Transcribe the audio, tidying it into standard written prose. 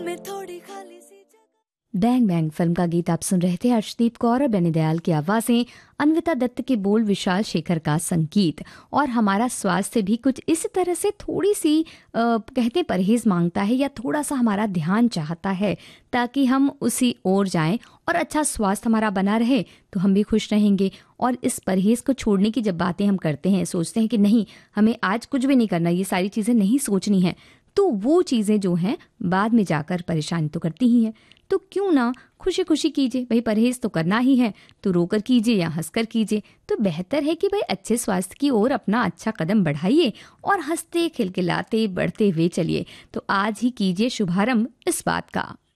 में थोड़ी खाली सी बैंग बैंग फिल्म का गीत आप सुन रहे थे। अर्शदीप कौर और बनी दयाल की आवाजें, अन्विता दत्त के बोल, विशाल शेखर का संगीत। और हमारा स्वास्थ्य भी कुछ इस तरह से थोड़ी सी कहते परहेज मांगता है या थोड़ा सा हमारा ध्यान चाहता है ताकि हम उसी ओर जाएं और अच्छा स्वास्थ्य हमारा बना रहे तो हम भी खुश रहेंगे। और इस परहेज को छोड़ने की जब बातें हम करते हैं, सोचते हैं कि नहीं हमें आज कुछ भी नहीं करना, ये सारी चीज़ें नहीं सोचनी है, तो वो चीज़ें जो हैं बाद में जाकर परेशानी तो करती ही हैं। तो क्यों ना खुशी खुशी कीजिए, भाई परहेज तो करना ही है तो रोकर कीजिए या हंसकर कीजिए। तो बेहतर है कि भाई अच्छे स्वास्थ्य की ओर अपना अच्छा कदम बढ़ाइए और हंसते खिलखिलाते बढ़ते हुए चलिए। तो आज ही कीजिए शुभारंभ इस बात का।